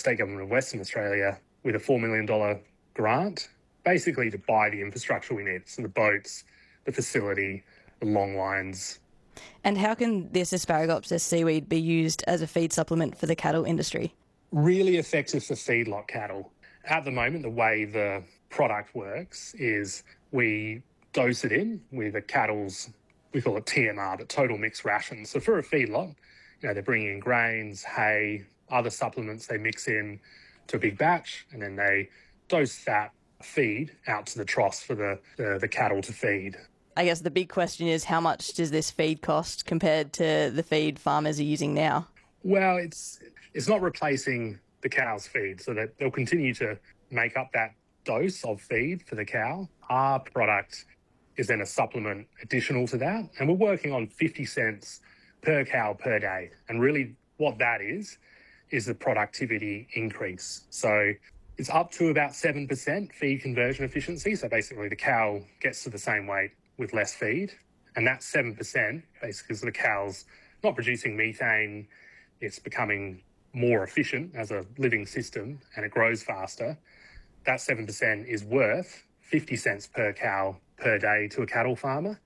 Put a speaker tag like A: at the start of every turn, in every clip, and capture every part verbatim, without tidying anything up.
A: state government of Western Australia with a four million dollars grant, basically to buy the infrastructure we need. So the boats, the facility, the long lines.
B: And how can this Asparagopsis seaweed be used as a feed supplement for the cattle industry?
A: Really effective for feedlot cattle. At the moment, the way the product works is we dose it in with a cattle's, we call it T M R, but total mixed ration. So for a feedlot, you know, they're bringing in grains, hay, other supplements they mix in to a big batch, and then they dose that feed out to the troughs for the, the, the cattle to feed.
B: I guess the big question is, how much does this feed cost compared to the feed farmers are using now?
A: Well, it's it's not replacing the cow's feed, so that they'll continue to make up that dose of feed for the cow. Our product is then a supplement additional to that, and we're working on fifty cents per cow per day. And really what that is, is the productivity increase. So it's up to about seven percent feed conversion efficiency. So basically the cow gets to the same weight with less feed. And that seven percent, basically, because the cow's not producing methane, it's becoming more efficient as a living system and it grows faster. That seven percent is worth fifty cents per cow per day to a cattle farmer.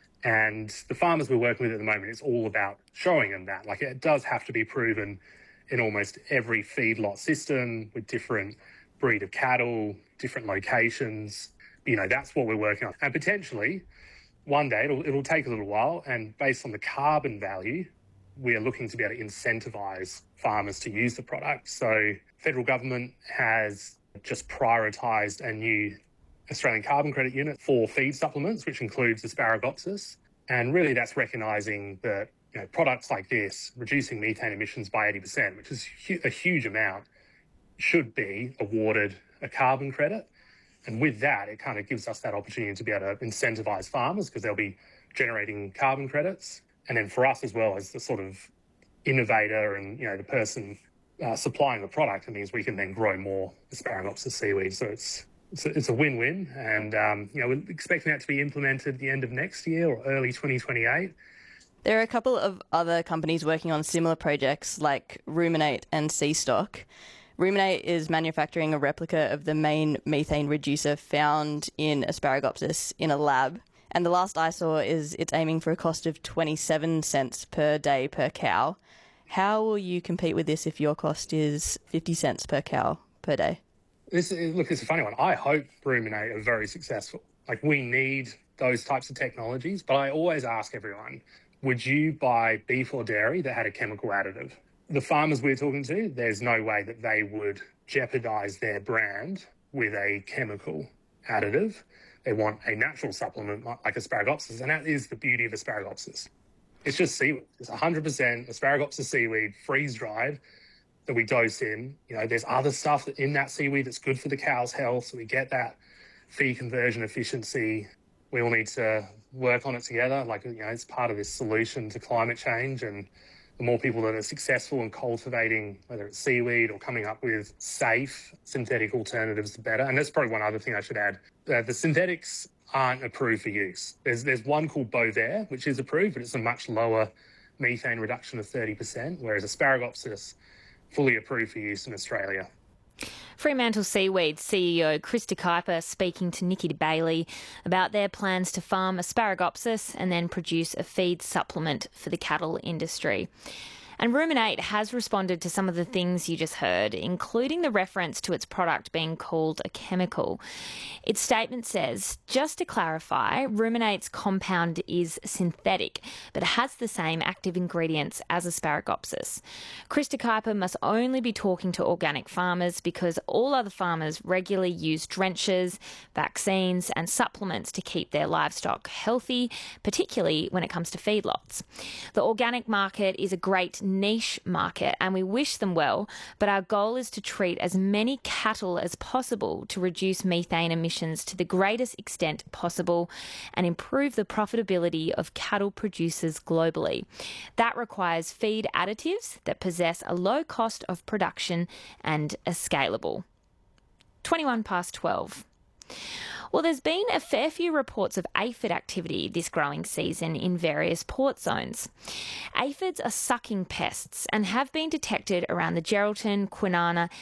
A: And the farmers we're working with at the moment, it's all about showing them that. Like, it does have to be proven in almost every feedlot system with different breed of cattle, different locations. You know, that's what we're working on. And potentially, one day, it'll, it'll take a little while, and based on the carbon value, we are looking to be able to incentivise farmers to use the product. So federal government has just prioritised a new Australian carbon credit unit for feed supplements, which includes Asparagopsis. And really that's recognising that, you know, products like this, reducing methane emissions by eighty percent, which is hu- a huge amount, should be awarded a carbon credit. And with that, it kind of gives us that opportunity to be able to incentivise farmers because they'll be generating carbon credits. And then for us as well, as the sort of innovator and, you know, the person uh, supplying the product, it means we can then grow more Asparagopsis seaweed. So it's it's a, it's a win-win. And, um, you know, we're expecting that to be implemented at the end of next year or early twenty twenty-eight.
B: There are a couple of other companies working on similar projects like Ruminate and Seastock. Ruminate is manufacturing a replica of the main methane reducer found in Asparagopsis in a lab. And the last I saw is it's aiming for a cost of twenty-seven cents per day per cow. How will you compete with this if your cost is fifty cents per cow per day?
A: This is, look, it's a funny one. I hope Ruminate are very successful. Like, we need those types of technologies, but I always ask everyone, would you buy beef or dairy that had a chemical additive? The farmers we're talking to, there's no way that they would jeopardise their brand with a chemical additive. They want a natural supplement like Asparagopsis, and that is the beauty of Asparagopsis. It's just seaweed. It's one hundred percent Asparagopsis seaweed, freeze-dried, that we dose in. You know, there's other stuff in that seaweed that's good for the cow's health, so we get that feed conversion efficiency. We all need to work on it together. Like, you know, it's part of this solution to climate change, and the more people that are successful in cultivating, whether it's seaweed or coming up with safe synthetic alternatives, the better. And that's probably one other thing I should add. Uh, the synthetics aren't approved for use. There's there's one called Bovaer, which is approved, but it's a much lower methane reduction of thirty percent, whereas Asparagopsis, fully approved for use in Australia.
C: Fremantle Seaweed C E O Krista Kuiper speaking to Nikki Bailey about their plans to farm Asparagopsis and then produce a feed supplement for the cattle industry. And Ruminate has responded to some of the things you just heard, including the reference to its product being called a chemical. Its statement says, just to clarify, Ruminate's compound is synthetic, but it has the same active ingredients as Asparagopsis. Krista Kuiper must only be talking to organic farmers because all other farmers regularly use drenches, vaccines and supplements to keep their livestock healthy, particularly when it comes to feedlots. The organic market is a great niche market and we wish them well, but our goal is to treat as many cattle as possible to reduce methane emissions to the greatest extent possible and improve the profitability of cattle producers globally. That requires feed additives that possess a low cost of production and are scalable. twenty-one past twelve. Well, there's been a fair few reports of aphid activity this growing season in various port zones. Aphids are sucking pests and have been detected around the Geraldton, Kwinana